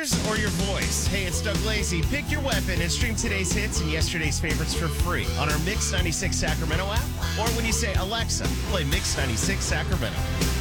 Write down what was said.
ears or your voice? Hey, it's Doug Lacey. Pick your weapon and stream today's hits and yesterday's favorites for free on our Mix 96 Sacramento app, or when you say, Alexa, play Mix 96 Sacramento.